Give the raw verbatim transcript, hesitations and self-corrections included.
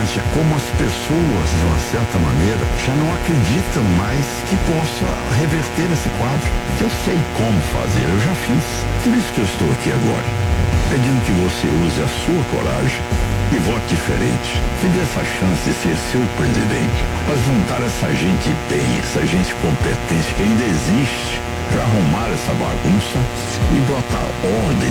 impressionante é como as pessoas, de uma certa maneira, já não acreditam mais que possa reverter esse quadro. Eu sei como fazer, eu já fiz. Por isso que eu estou aqui agora, pedindo que você use a sua coragem e vote diferente. Me dê essa chance de ser seu presidente, para juntar essa gente bem, essa gente competente que ainda existe, para arrumar essa bagunça e botar ordem